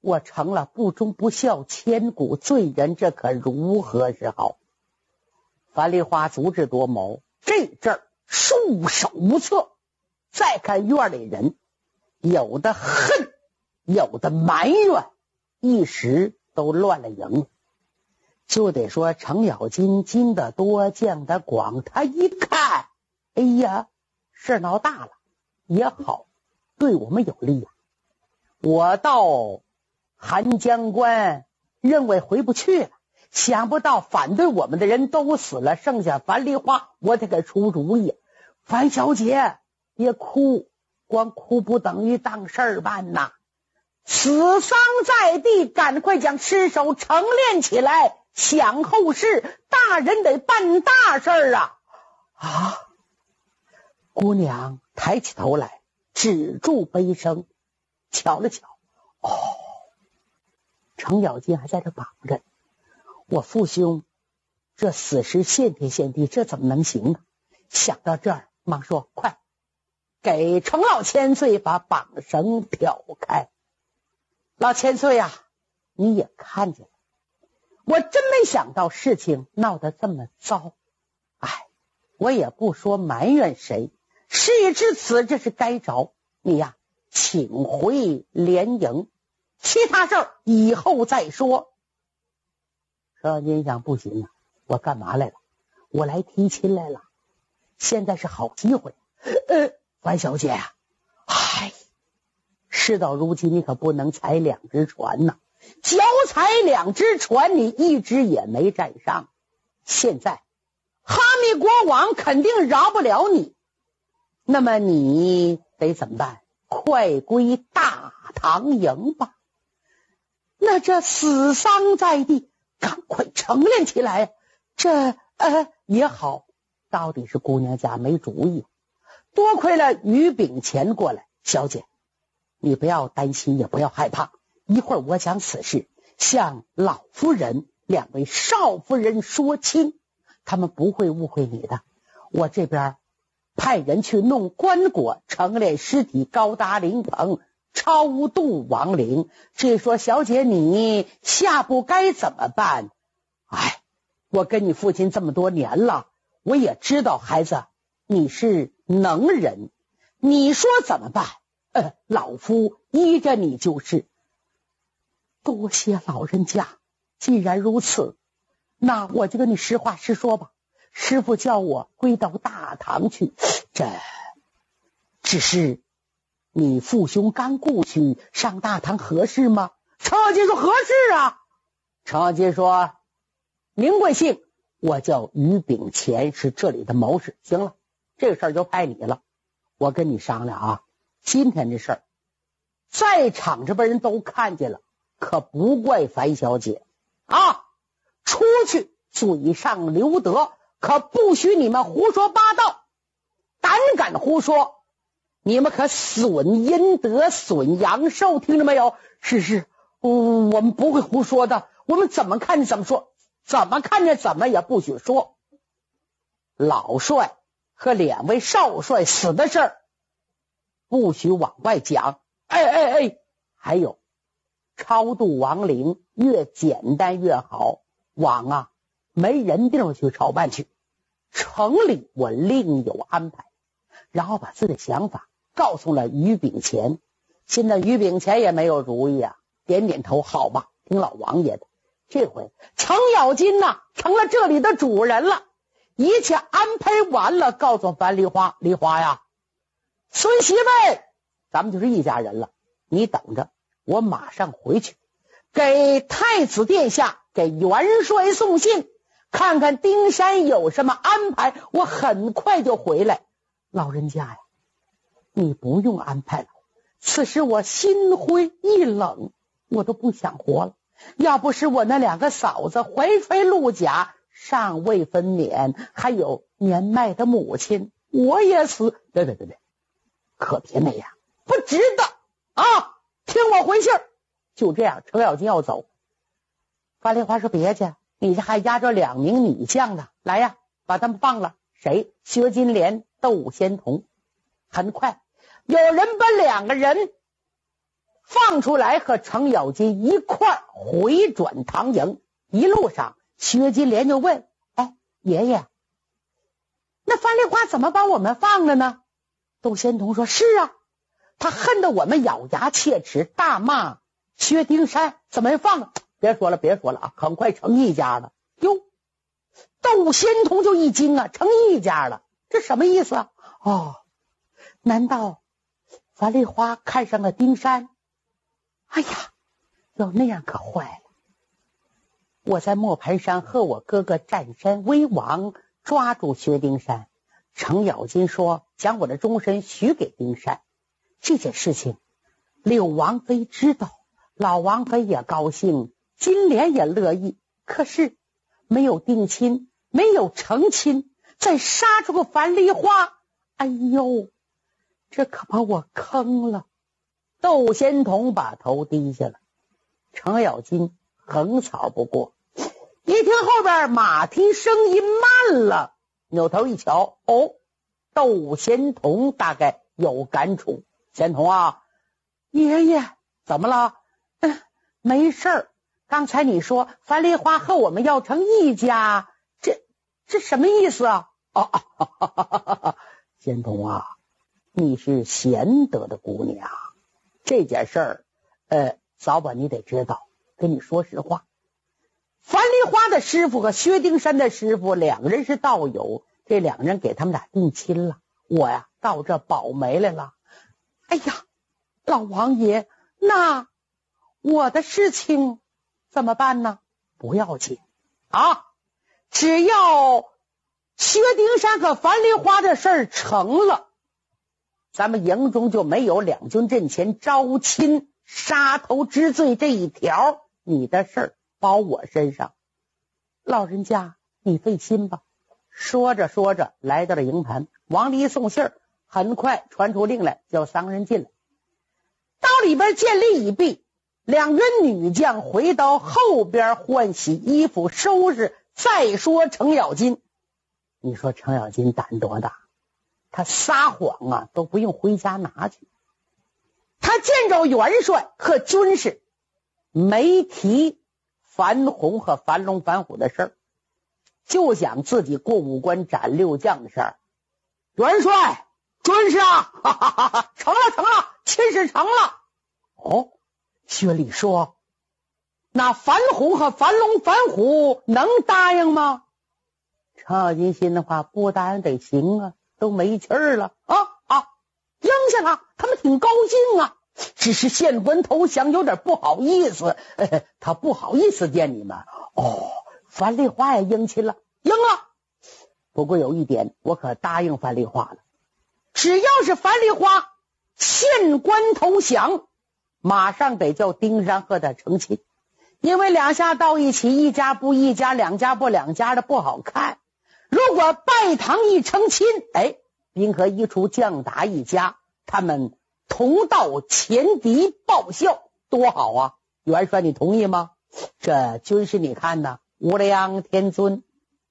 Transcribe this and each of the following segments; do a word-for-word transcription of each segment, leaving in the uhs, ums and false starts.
我成了不忠不孝千古罪人，这可如何是好？樊梨花足智多谋，这阵儿束手无策。再看院里人，有的恨，有的埋怨，一时都乱了营。就得说程咬金经得多，见得广，他一看，哎呀，事闹大了，也好，对我们有利呀、啊。我到韩江关认为回不去了，想不到反对我们的人都死了，剩下樊梨花，我得给出主意。樊小姐别哭，光哭不等于当事儿办呐，死丧在地，赶快将尸首成殓起来，想后事，大人得办大事儿啊！啊！姑娘抬起头来，止住悲声，瞧了瞧，哦，程咬金还在这绑着。我父兄这死时献天献地，这怎么能行啊？想到这儿，忙说：“快给程老千岁把绑绳挑开。”老千岁呀、啊，你也看见了，我真没想到事情闹得这么糟。哎，我也不说埋怨谁，事已至此，这是该着。你呀，请回连营，其他事儿以后再说。程咬金想，不行啊，我干嘛来了？我来提亲来了，现在是好机会。呃，樊小姐呀、啊，唉，事到如今，你可不能踩两只船呐、啊！脚踩两只船，你一只也没占上。现在哈密国王肯定饶不了你，那么你得怎么办？快归大唐营吧。那这死丧在地，赶快成殓起来。这呃也好，到底是姑娘家没主意。多亏了于秉乾过来，小姐，你不要担心，也不要害怕。一会儿我讲此事，向老夫人、两位少夫人说清，他们不会误会你的。我这边派人去弄棺椁，成殓尸体，高搭灵棚，超度亡灵。至于说小姐你下步该怎么办？哎，我跟你父亲这么多年了，我也知道孩子你是能人，你说怎么办？呃，老夫依着你就是。多谢老人家，既然如此，那我就跟你实话实说吧。师父叫我归到大唐去，这只是你父兄刚故去，上大唐合适吗？程咬金说合适啊。程咬金说：“您贵姓？”我叫于秉乾，是这里的谋士。行了，这个事儿就派你了。我跟你商量啊，今天这事儿，在场这边人都看见了，可不怪樊小姐啊！出去嘴上留德，可不许你们胡说八道。胆敢胡说，你们可损阴德，损阳寿，听着没有？是是，嗯，我们不会胡说的，我们怎么看见怎么说，怎么看见怎么也不许说。老帅和两位少帅死的事儿，不许往外讲。哎哎哎，还有超度亡灵，越简单越好。往啊，没人地方去朝办去，城里我另有安排。然后把自己的想法告诉了于秉乾。现在于秉乾也没有主意啊，点点头，好吧，听老王爷的。这回程咬金呐、啊，成了这里的主人了。一切安排完了，告诉樊梨花，梨花呀，孙媳妇，咱们就是一家人了，你等着，我马上回去给太子殿下，给元帅送信，看看丁山有什么安排，我很快就回来。老人家呀，你不用安排了，此时我心灰意冷，我都不想活了。要不是我那两个嫂子怀揣陆甲，尚未分娩，还有年迈的母亲，我也死。对对对对，可别那样，不值得啊！听我回信儿。就这样，程咬金要走。樊梨花说：“别去，你这还押着两名女将呢，来呀，把他们放了。”谁？薛金莲、窦仙童。很快有人把两个人放出来和程咬金一块回转唐营。一路上薛金莲就问，哎，爷爷，那樊梨花怎么把我们放了呢？窦仙童说，是啊，他恨得我们咬牙切齿，大骂薛丁山，怎么放了？别说了别说了啊，很快成一家了。哟，窦仙童就一惊啊，成一家了，这什么意思啊？哦，难道樊梨花看上了丁山？哎呀，要那样可坏了。我在磨盘山和我哥哥占山为王，抓住薛丁山。程咬金说将我的终身许给丁山。这件事情柳王妃知道，老王妃也高兴，金莲也乐意，可是没有定亲，没有成亲，再杀出个樊梨花，哎呦，这可把我坑了。窦仙童把头低下了，程咬金横草不过。一听后边马蹄声音慢了，扭头一瞧，哦，窦仙童大概有感触。仙童啊，爷爷怎么了？嗯，没事儿。刚才你说樊梨花和我们要成一家，这这什么意思啊？哦，啊哈哈哈哈哈，仙童啊，你是贤德的姑娘，这件事儿，呃，早晚你得知道。跟你说实话，樊梨花的师傅和薛丁山的师傅两人是道友，这两人给他们俩定亲了。我呀，到这保媒来了。哎呀，老王爷，那我的事情怎么办呢？不要紧啊，只要薛丁山和樊梨花的事儿成了，咱们营中就没有两军阵前招亲杀头之罪这一条，你的事儿包我身上。老人家你费心吧。说着说着来到了营盘，王离送信儿，很快传出令来，叫三个人进来。到里边见礼已毕，两员女将回到后边换洗衣服收拾。再说程咬金，你说程咬金胆多大，他撒谎啊都不用回家拿去。他见着元帅和军士没提樊红和樊龙樊虎的事儿，就想自己过五关斩六将的事儿。元帅，军士啊，哈哈哈哈，成了成了，亲事成了。哦，薛礼说，那樊红和樊龙樊虎能答应吗？程咬金心的话，不答应得行啊，都没气儿了啊啊，应下了，他们挺高兴啊。只是县官投降有点不好意思，呃、他不好意思见你们。哦，樊梨花也应亲了，应了。不过有一点，我可答应樊梨花了，只要是樊梨花县官投降，马上得叫丁山和他成亲，因为两下到一起，一家不一家，两家不两家的不好看。如果拜堂一成亲，哎，兵河一出，将打一家，他们同到前敌报效，多好啊！元帅你同意吗？这军师你看呢？无量天尊。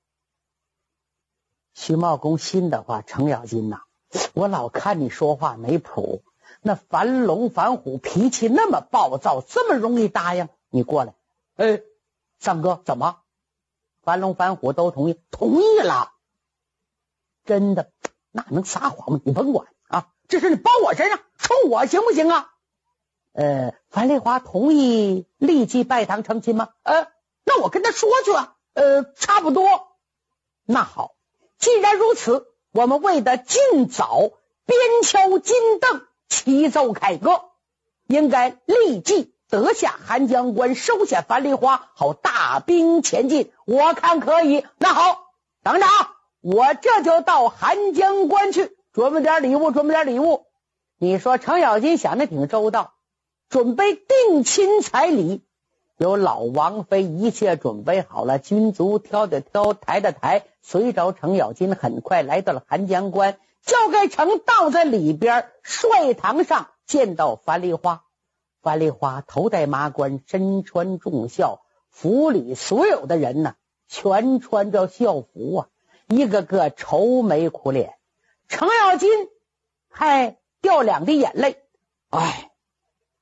徐茂公心的话，程咬金呐、啊，我老看你说话没谱，那樊龙樊虎脾气那么暴躁，这么容易答应？你过来。哎，三哥怎么？樊龙樊虎都同意？同意了。真的，那能撒谎吗？你甭管啊，这事你包我身上，冲我行不行啊？呃，樊梨花同意立即拜堂成亲吗？呃，那我跟他说去啊。呃，差不多。那好，既然如此，我们为的尽早鞭敲金镫，齐奏凯歌，应该立即得下韩江关，收下樊梨花，好大兵前进。我看可以。那好，等着啊，我这就到韩江关去，准备点礼物，准备点礼物。你说程咬金想的挺周到，准备定亲彩礼，有老王妃一切准备好了，军卒挑的挑，抬的抬，随着程咬金很快来到了韩江关，交给程倒在里边帅堂上见到樊梨花。樊梨花头戴麻冠，身穿重孝，府里所有的人呢全穿着校服啊，一个个愁眉苦脸。程咬金还掉两滴眼泪，哎，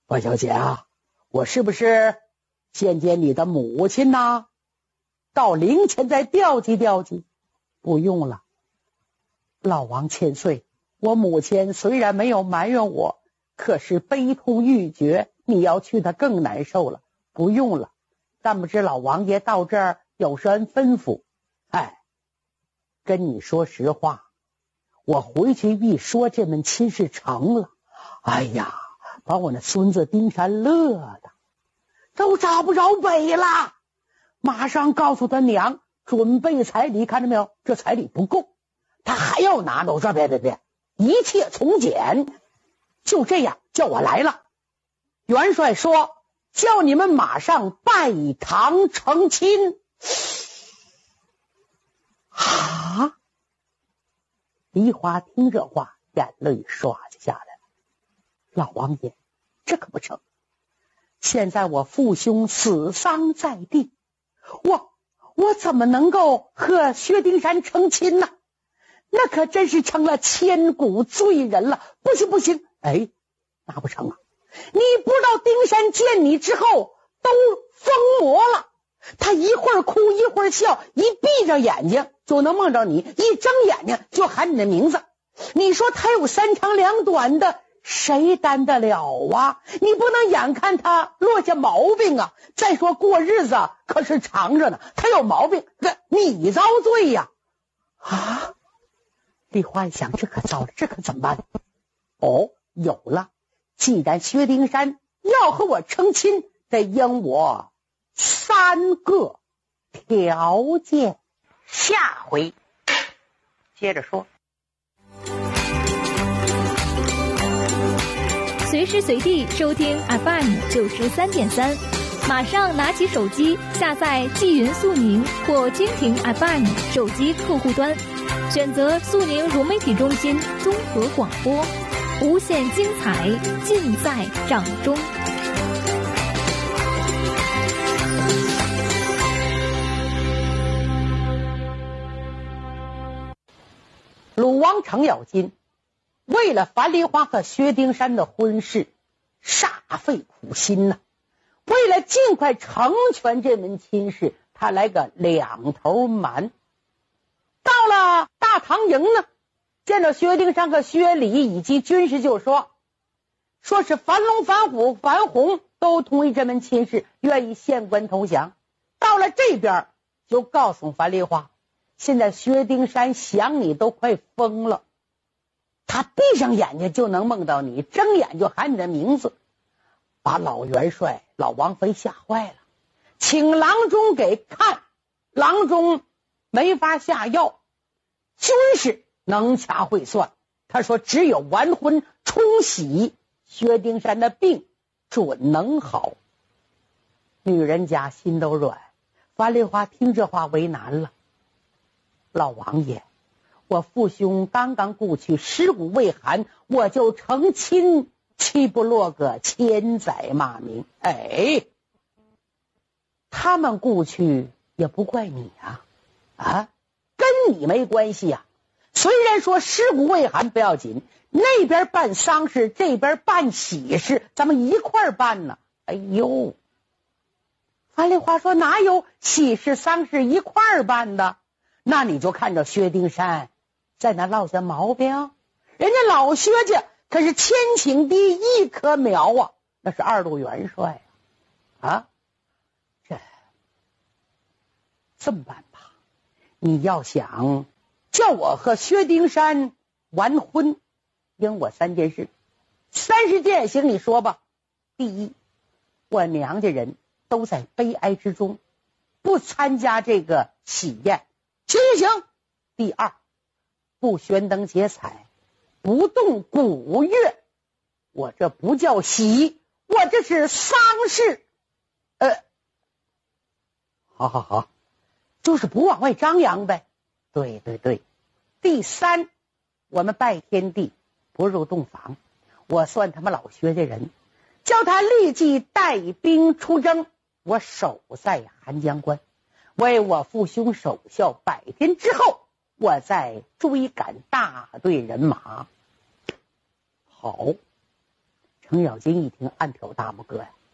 万小姐啊，我是不是见见你的母亲呐？到灵前再调剂调剂。不用了，老王千岁，我母亲虽然没有埋怨我，可是悲痛欲绝，你要去她更难受了。不用了，但不知老王爷到这儿有什么吩咐？哎，跟你说实话，我回去一说这门亲事成了，哎呀，把我那孙子丁山乐的都找不着北了，马上告诉他娘准备彩礼，看到没有？这彩礼不够，他还要拿呢。我说别别别，一切从简。就这样，叫我来了。元帅说叫你们马上拜堂成亲。啊！梨花听这话，眼泪唰就下来了。老王爷，这可不成！现在我父兄死丧在地，我我怎么能够和薛丁山成亲呢？那可真是成了千古罪人了！不行不行，哎，那不成啊！你不知道丁山见你之后都疯魔了，他一会儿哭一会儿笑，一闭着眼睛就能梦着你，一睁眼睛就喊你的名字。你说他有三长两短的，谁担得了啊？你不能眼看他落下毛病啊！再说过日子可是长着呢，他有毛病，这你遭罪呀！啊！梨花一想，这可糟了，这可怎么办？哦，有了！既然薛丁山要和我成亲，得应我三个条件。下回接着说。 随时随地收听 F M 九十三点三，马上拿起手机下载纪云速宁或蜻蜓 F M 手机客户端，选择速宁融媒体中心综合广播，无限精彩尽在掌中。 鲁王程咬金为了樊梨花和薛丁山的婚事煞费苦心呐、啊，为了尽快成全这门亲事，他来个两头瞒。到了大唐营呢，见到薛丁山和薛礼以及军师，就说说是樊龙、樊虎、樊红都同意这门亲事，愿意献官投降。到了这边就告诉樊梨花，现在薛丁山想你都快疯了，他闭上眼睛就能梦到你，睁眼就喊你的名字，把老元帅老王妃吓坏了，请郎中给看，郎中没法下药，军士能掐会算，他说只有完婚冲喜，薛丁山的病准能好。女人家心都软，樊梨花听这话为难了。老王爷，我父兄刚刚故去，尸骨未寒，我就成亲，岂不落个千载骂名？哎，他们故去也不怪你啊，啊，跟你没关系啊。虽然说尸骨未寒不要紧，那边办丧事，这边办喜事，咱们一块办呢。哎呦，樊梨花说哪有喜事丧事一块办的？那你就看着薛丁山在那落下毛病，人家老薛家可是千顷地一棵苗啊，那是二路元帅啊！这这么办吧，你要想叫我和薛丁山完婚，应我三件事，三十件行，你说吧。第一，我娘家人都在悲哀之中，不参加这个喜宴，行行行。第二，不悬灯结彩，不动鼓乐，我这不叫喜，我这是丧事。呃，好好好，就是不往外张扬呗。对对对。第三，我们拜天地不入洞房，我算他们老薛家人，叫他立即带兵出征，我守在寒江关，为我父兄守孝，百天之后我再追赶大队人马。好， 程咬金一听，暗挑大拇哥呀，